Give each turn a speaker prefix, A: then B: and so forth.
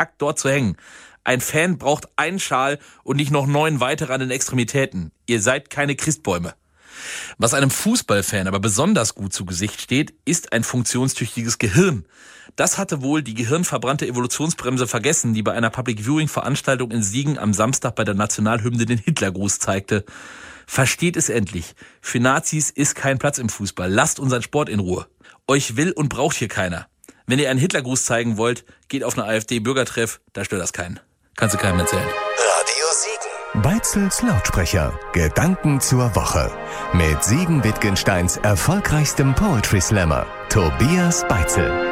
A: verkackt, dort zu hängen. Ein Fan braucht einen Schal und nicht noch 9 weitere an den Extremitäten. Ihr seid keine Christbäume. Was einem Fußballfan aber besonders gut zu Gesicht steht, ist ein funktionstüchtiges Gehirn. Das hatte wohl die gehirnverbrannte Evolutionsbremse vergessen, die bei einer Public-Viewing-Veranstaltung in Siegen am Samstag bei der Nationalhymne den Hitlergruß zeigte. Versteht es endlich. Für Nazis ist kein Platz im Fußball. Lasst unseren Sport in Ruhe. Euch will und braucht hier keiner. Wenn ihr einen Hitlergruß zeigen wollt, geht auf eine AfD-Bürgertreff, da stört das keinen. Kannst du keinem erzählen.
B: Radio Siegen.
C: Beitzels Lautsprecher. Gedanken zur Woche. Mit Siegen Wittgensteins erfolgreichstem Poetry Slammer, Tobias Beitzel.